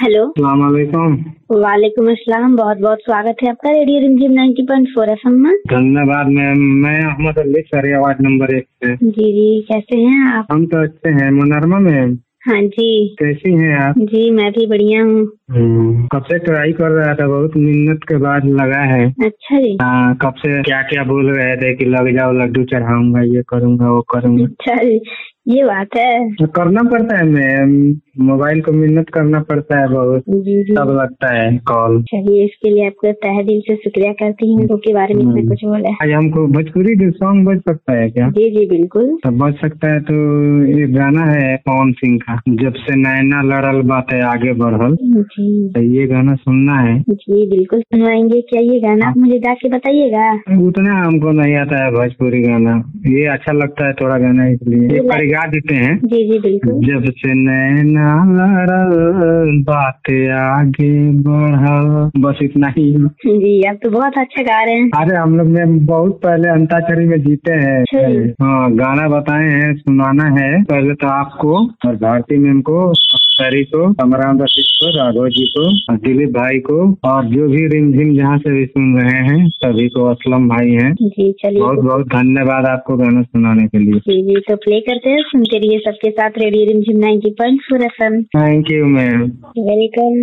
Hello. अस्सलाम वालेकुम। वालेकुम अस्सलाम। बहुत बहुत स्वागत है आपका रेडियो रिमझिम 90.4 एफएम में। धन्यवाद मैम। मैं अहमद अली सरिया वार्ड नंबर 1 से। जी जी, कैसे हैं आप? हम तो अच्छे हैं। मुनरमा मैम हाँ जी। कैसी हैं आप? जी मैं भी बढ़िया हूँ। कब से ट्राई कर रहा था, बहुत मिन्नत के बाद लगा है। अच्छा जी। हाँ, कब से क्या क्या बोल रहे थे कि लग जाओ, लड्डू चढ़ाऊंगा, ये करूंगा वो करूंगा। अच्छा जी, ये बात है। तो करना पड़ता है मैम, मोबाइल को मिन्नत करना पड़ता है बहुत, जी जी। तब लगता है कॉल। चलिए, इसके लिए आपको तहे दिल से शुक्रिया करती हूँ के बारे में इतना कुछ बोला। आज हमको भोजपुरी सॉन्ग बज सकता है क्या? जी जी बिल्कुल। तो बज सकता है। तो ये गाना है पवन सिंह का, जब से नैना लड़ल बातें आगे बढ़ल। जी तो ये गाना सुनना है। जी बिल्कुल सुनवाएंगे। क्या ये गाना आप मुझे गा के बताइएगा? उतना हमको नहीं आता है भोजपुरी गाना, ये अच्छा लगता है थोड़ा गाना, इसलिए एक बार गा देते हैं। जी जी बिल्कुल। जब से नैना लड़ल बातें आगे बढ़ल, बस इतना ही। जी आप तो बहुत अच्छा गा रहे हैं। अरे हम लोग ने बहुत पहले अंताक्षरी में जीते हैं। हाँ, गाना बताए हैं, सुनाना है। पहले तो आपको और भारती मैम को, अख्तरी को, कमरान रशीद को, राघव जी को, दिलीप भाई को, और जो भी रिमझिम जहाँ से भी सुन रहे हैं सभी को, असलम भाई हैं। जी चलिए, बहुत बहुत धन्यवाद आपको गाना सुनाने के लिए। जी जी तो प्ले करते हैं, सुनते रहिए सबके साथ रेडियो रिमझिम 90.4 FM. Thank you ma'am. Welcome.